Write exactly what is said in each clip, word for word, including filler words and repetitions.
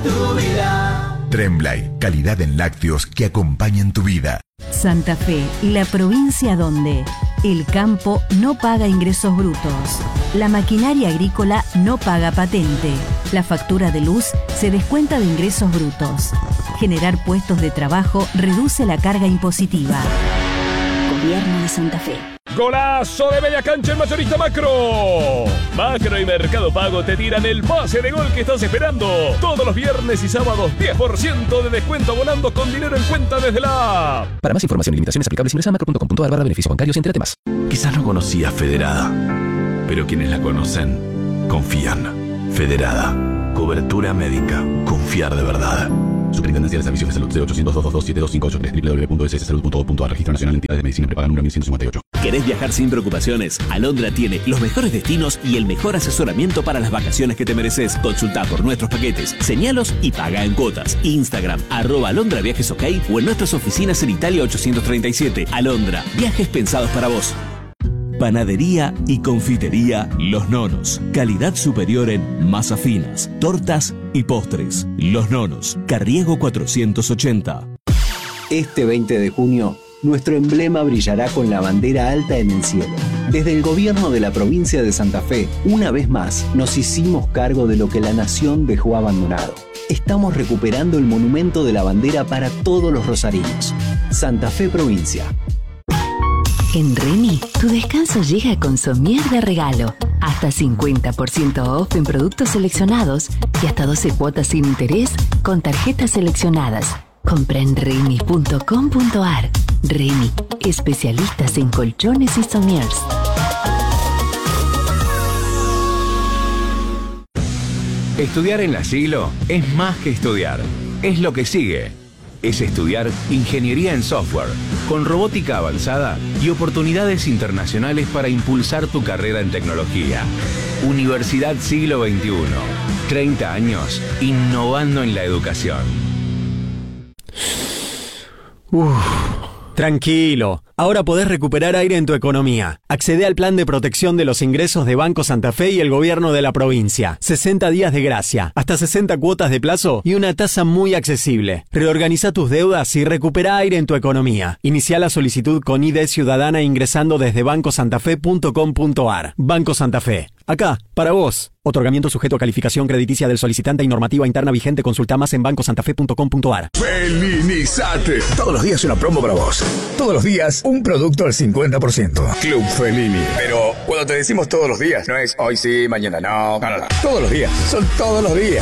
tu vida. Tremblay, calidad en lácteos que acompañan tu vida. Santa Fe, la provincia donde el campo no paga ingresos brutos, la maquinaria agrícola no paga patente, la factura de luz se descuenta de ingresos brutos. Generar puestos de trabajo reduce la carga impositiva. Gobierno de Santa Fe. ¡Golazo de media cancha el Mayorista Macro! Macro y Mercado Pago te tiran el pase de gol que estás esperando. Todos los viernes y sábados, diez por ciento de descuento volando con dinero en cuenta desde la app. Para más información y limitaciones aplicables ingresa a macro punto com punto a r barra beneficios bancarios y entérate más. Quizás no conocías Federada, pero quienes la conocen, confían. Federada. Cobertura médica. Confiar de verdad. Superintendencia de Servicios de Salud cero ochocientos, dos dos dos, siete dos cinco ocho tres, doble u doble u doble u punto s s salud punto gov punto a r. Registro Nacional de Entidades de Medicina Prepaga número mil ciento cincuenta y ocho. ¿Querés viajar sin preocupaciones? Alondra tiene los mejores destinos y el mejor asesoramiento para las vacaciones que te mereces. Consulta por nuestros paquetes, señalos y paga en cuotas. Instagram, arroba Alondra Viajes OK o en nuestras oficinas en Italia ochocientos treinta y siete. Alondra, viajes pensados para vos. Panadería y confitería Los Nonos. Calidad superior en masas finas, tortas y postres. Los Nonos, Carriego cuatrocientos ochenta. Este veinte de junio, nuestro emblema brillará con la bandera alta en el cielo. Desde el gobierno de la provincia de Santa Fe, una vez más, nos hicimos cargo de lo que la nación dejó abandonado. Estamos recuperando el monumento de la bandera para todos los rosarinos. Santa Fe Provincia. En Remy, tu descanso llega con somier de regalo. Hasta cincuenta por ciento off en productos seleccionados y hasta doce cuotas sin interés con tarjetas seleccionadas. Compra en remy punto com punto a r. Remy, especialistas en colchones y somiers. Estudiar en la Siglo es más que estudiar. Es lo que sigue. Es estudiar ingeniería en software, con robótica avanzada y oportunidades internacionales para impulsar tu carrera en tecnología. Universidad Siglo veintiuno. treinta años innovando en la educación. Uf, tranquilo. Ahora podés recuperar aire en tu economía. Accede al plan de protección de los ingresos de Banco Santa Fe y el gobierno de la provincia. sesenta días de gracia, hasta sesenta cuotas de plazo y una tasa muy accesible. Reorganiza tus deudas y recupera aire en tu economía. Inicia la solicitud con I D Ciudadana ingresando desde banco santa fe punto com punto a r. Banco Santa Fe. Acá, para vos. Otorgamiento sujeto a calificación crediticia del solicitante y normativa interna vigente. Consulta más en banco santa fe punto com punto a r. Felinizate. Todos los días una promo para vos. Todos los días un producto al cincuenta por ciento. Club Felini. Pero cuando te decimos todos los días, no es hoy sí, mañana no. No, no, no. Todos los días. Son todos los días.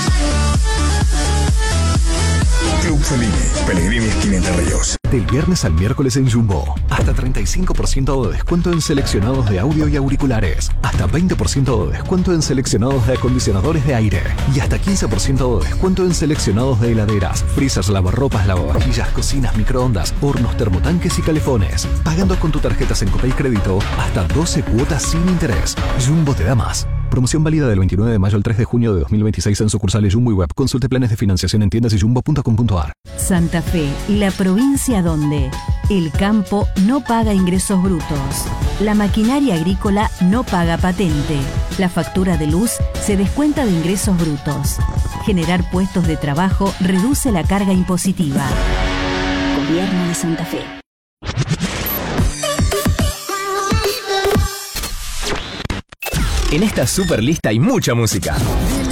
Club Felini. Pellegrini esquina Entre Ríos. Del viernes al miércoles en Jumbo. Hasta treinta y cinco por ciento de descuento en seleccionados de audio y auriculares. Hasta veinte por ciento de descuento en seleccionados de acondicionadores de aire. Y hasta quince por ciento de descuento en seleccionados de heladeras, freezers, lavarropas, lavavajillas, cocinas, microondas, hornos, termotanques y calefones. Pagando con tu tarjeta Sencopay Crédito hasta doce cuotas sin interés. Jumbo te da más. Promoción válida del veintinueve de mayo al tres de junio de dos mil veintiséis en sucursales Jumbo y web. Consulte planes de financiación en tiendas y jumbo punto com punto a r. Santa Fe, la provincia donde el campo no paga ingresos brutos, la maquinaria agrícola no paga patente, la factura de luz se descuenta de ingresos brutos. Generar puestos de trabajo reduce la carga impositiva. Gobierno de Santa Fe. En esta super lista hay mucha música.